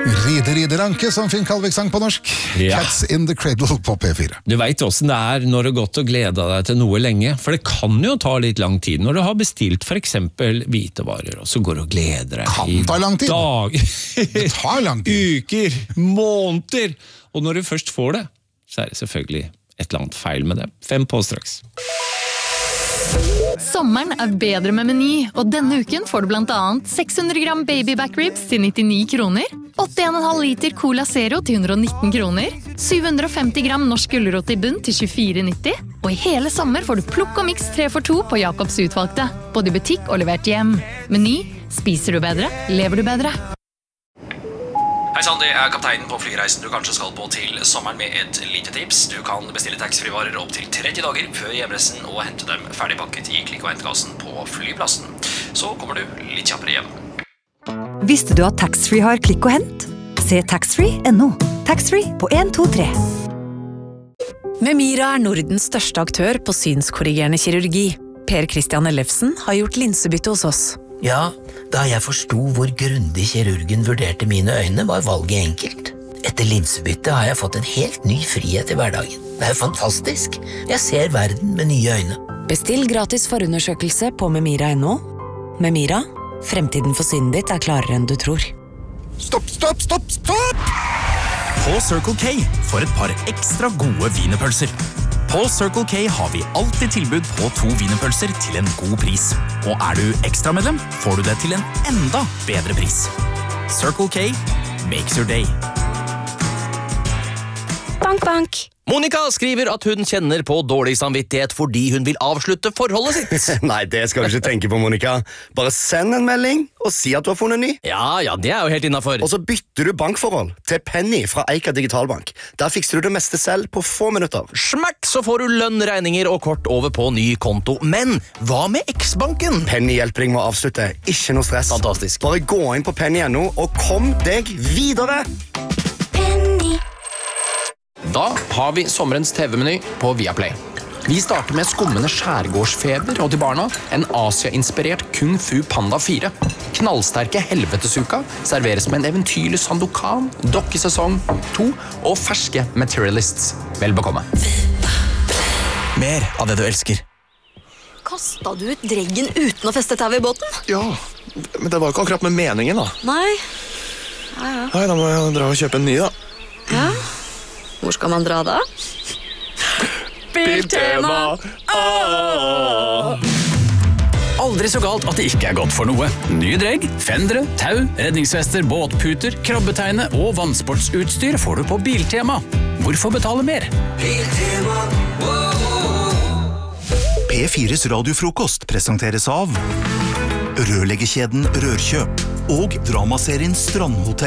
Ride Ranke, som Finn Kalvik sang på norsk. Ja. Cats in the Cradle på P4. Du vet hvordan det når du har gått og gledet deg til noe lenge, for det kan jo ta litt lang tid når du har bestilt for eksempel hvitevarer, og så går du og gleder deg Kan ta lang tid. Det tar lang tid. Uker, måneder, og når du først får det, så det selvfølgelig et eller annet feil med det. 5 på straks. Sommeren bedre med Meny, og denne uken får du blant annet 600 gram baby back ribs til 99 kroner, 8,5 liter Cola Zero til 119 kroner, 750 gram norsk gulrot i bunn til 24,90, og i hele sommer får du plukk og mix 3 for 2 på Jakobs utvalgte, både i butikk og levert hjem. Meny, spiser du bedre, lever du bedre. Hei sann, det kapteinen på flyreisen du kanskje skal på til sommeren med et lite tips. Du kan bestille taxfree-varer opp til 30 dager før hjemreisen og hente dem ferdigpakket i klikk- og hentkassen på flyplassen. Så kommer du litt kjappere hjem. Visste du at taxfree har klikk og hent? Se taxfree.no. Taxfree på 1, 2, 3. Memira Nordens største aktør på synskorrigerende kirurgi. Per Christian Ellefsen har gjort linsebytte hos oss. Ja, da jeg forstod hvor grundig kirurgen vurderte mine øyne, var valget enkelt. Etter linsebytte har jeg fått en helt ny frihet i hverdagen. Det jo fantastisk. Jeg ser verden med nye øyne. Bestill gratis forundersøkelse på memira.no. Memira, fremtiden for synet ditt klarere enn du tror. Stopp! På Circle K for et par ekstra gode wienerpølser. På Circle K har vi alltid tilbud på 2 wienerpølser til en god pris. Og du ekstramedlem, får du det til en enda bedre pris. Circle K makes your day. Bank, bank. Monica skriver at hun kjenner på dårlig samvittighet fordi hun vil avslutte forholdet sitt. Nei, det skal du ikke tenke på, Monica. Bare send en melding og si at du har funnet ny. Ja, det jo helt innenfor. Og så bytter du bankforhold til Penny fra Eika Digitalbank. Der fikser du det meste selv på få minutter. Smakk, så får du lønn, regninger og kort over på ny konto. Men hva med X-banken? Penny hjelper deg med å avslutte. Ikke noe stress. Fantastisk. Bare gå inn på Penny.no og kom deg videre. Da har vi sommerens TV-meny på Viaplay. Vi starter med skummende skjærgårdsfeber og til barna en Asia-inspirert Kung Fu Panda 4. Knallsterke helvetesuka serveres med en eventyrlig Sandokan, dokkesesong 2 og ferske Materialists. Vel bekomme. Mer av det du elsker. Kastet du ut dreggen uten å feste tau i båten? Ja, men det var jo ikke akkurat med meningen da. Nei. Nei, da må jeg dra og kjøpe en ny da. Ja. Hvor skal man dra da? Biltema! Aldri så galt at det ikke godt for noe. Nye dregg, fendere, tau, redningsvester, båtputer, krabbetegne og vannsportsutstyr får du på Biltema. Hvorfor betale mer? Biltema. P4s radiofrokost presenteres av rørleggerkjeden Rørkjøp og dramaserien Strandhotell.